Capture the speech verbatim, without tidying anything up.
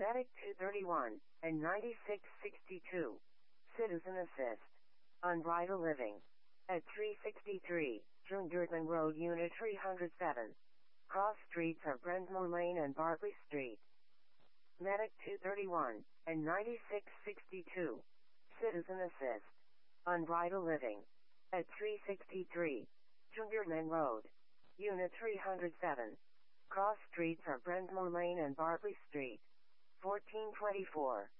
Medic two thirty-one and ninety-six sixty-two. Citizen Assist. Unbridled Living. At three sixty-three, June Dirtman Road, Unit three oh seven. Cross streets are Brentmore Lane and Bartley Street. Medic two thirty-one and ninety-six sixty-two. Citizen Assist. Unbridled Living. At three sixty-three, June Dirtman Road. Unit three oh seven. Cross streets are Brentmore Lane and Bartley Street. fourteen twenty-four.